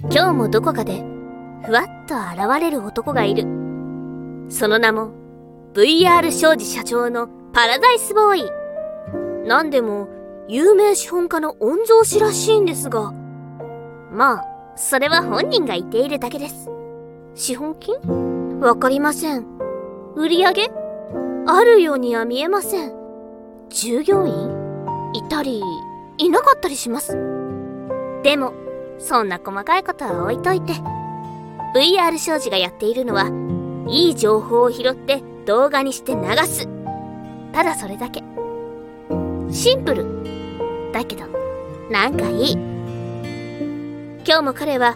今日もどこかでふわっと現れる男がいる。その名も VR 商事社長のパラダイスボーイ。なんでも有名資本家の御曹司らしいんですが、まあそれは本人が言っているだけです。資本金？わかりません。売り上げ？あるようには見えません。従業員？いたりいなかったりします。でもそんな細かいことは置いといて、 VR 商事がやっているのはいい情報を拾って動画にして流す。ただそれだけ。シンプルだけどなんかいい。今日も彼は